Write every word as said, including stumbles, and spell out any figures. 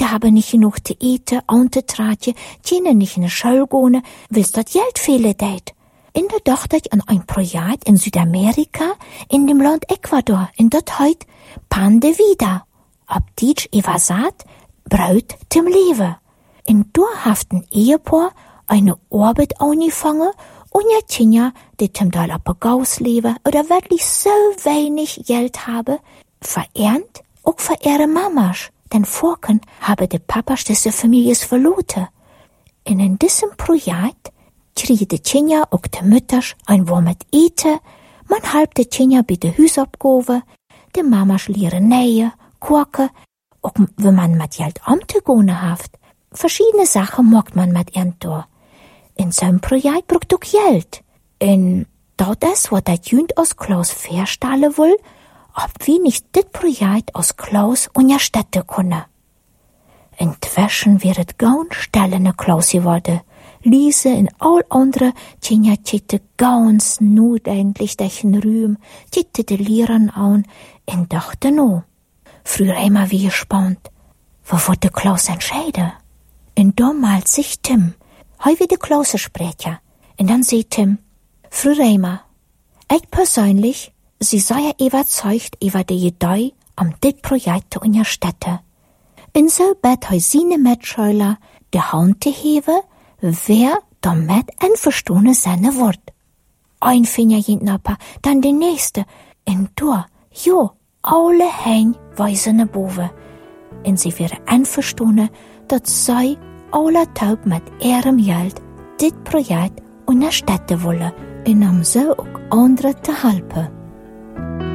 die haben nicht genug te eten, aan te traatje, kunnen nicht in de school gaan, wils dat Geld fehlen deed. En da dacht ich an ein Projekt in Südamerika, in dem Land Ecuador, in dat heut Pan de Vida. Ab Ditsch Evasat, Braut zum Leben. In da haft ein Ehepaar eine Arbeit angefangen und ja Kinder, die zum Teil ab Gaus leben oder wirklich so wenig Geld haben, verernt, auch für ihre Mamas. Denn vorken habe de Papas diese Families verloren. Und in diesem Projekt kriegen die Kinder auch die Mütters ein warmes Eten, man halbt die Kinder bei den Hausaufgaben, die Mamas lehren nähen, kochen, auch wenn man mit Geld umzugehen hat. Verschiedene Sachen macht man mit ihnen da. In so einem Projekt braucht auch Geld. Und dort ist, was das Jünd aus Klaus verstellen will, ob wir nicht das Projekt aus Klaus unterstützen können. Inzwischen wird es ganz still in Klaus geworden. Lise und all andere Kinder kicken ganz notwendig durch den Raum, kicken die Lehrern an und dachten noch. Früher immer wie gespannt, wo wird der Klaus entscheiden? Und damals sich Tim, heu wie der Klaus sprechen. Und dann sagt Tim, Frau Reimer, ich persönlich, sie sei überzeugt über die Idee, um dit Projekt zu unterstützen. Und so bet heu seine Mitschüler die Hand zu heben, wer damit einverstanden sein wird. Ein Finger hinten, dann der nächste, und da, jo, alle hein weisen boven. Und sie werden einverstanden, dass sie alle taub mit ihrem Geld dit Projekt unterstützen wollen, und um so auch andere zu helfen.